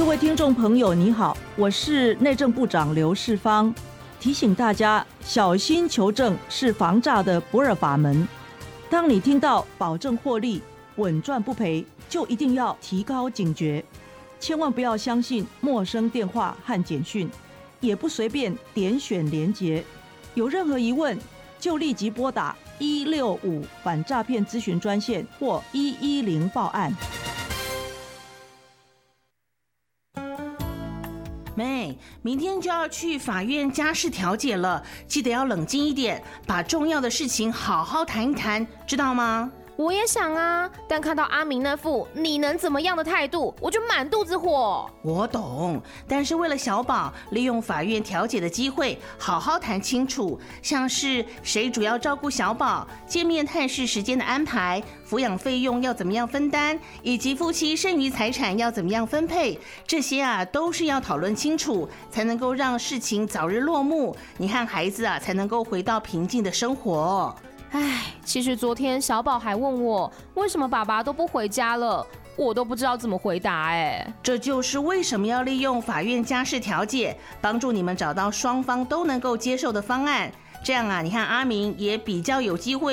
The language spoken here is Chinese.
各位听众朋友，你好，我是内政部长刘世芳，提醒大家小心求证是防诈的不二法门。当你听到保证获利、稳赚不赔，就一定要提高警觉，千万不要相信陌生电话和简讯，也不随便点选连结。有任何疑问，就立即拨打165反诈骗咨询专线或110报案。 妹，明天就要去法院家事调解了，记得要冷静一点，把重要的事情好好谈一谈，知道吗？ 我也想啊，但看到阿明那副你能怎么样的态度，我就满肚子火。 我懂，但是为了小宝，利用法院调解的机会，好好谈清楚，像是谁主要照顾小宝、见面探视时间的安排、抚养费用要怎么样分担，以及夫妻剩余财产要怎么样分配，这些都是要讨论清楚，才能够让事情早日落幕，你和孩子才能够回到平静的生活。 其实昨天小宝还问我，为什么爸爸都不回家了，我都不知道怎么回答。 这就是为什么要利用法院家事调解，帮助你们找到双方都能够接受的方案，这样你和阿明也比较有机会